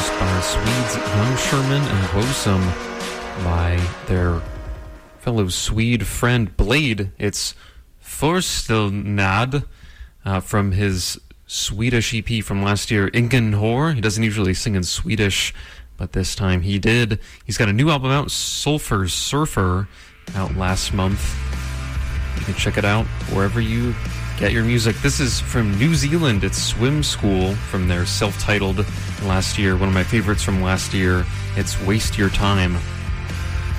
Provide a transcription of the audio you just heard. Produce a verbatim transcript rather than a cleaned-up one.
by Swedes Young Sherman and Wosum by their fellow Swede friend Blade. It's Forstelnad uh, from his Swedish E P from last year, Ingen Hor. He doesn't usually sing in Swedish, but this time he did. He's got a new album out, Sulphur Surfer, out last month. You can check it out wherever you get your music. This is from New Zealand. It's Swim School from their self-titled last year. One of my favorites from last year. It's Waste Your Time.